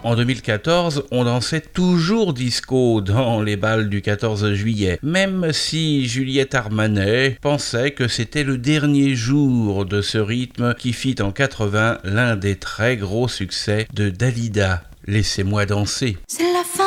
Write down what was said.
En 2014, on dansait toujours disco dans les bals du 14 juillet, même si Juliette Armanet pensait que c'était le dernier jour de ce rythme qui fit en 80 l'un des très gros succès de Dalida. Laissez-moi danser. C'est la fin.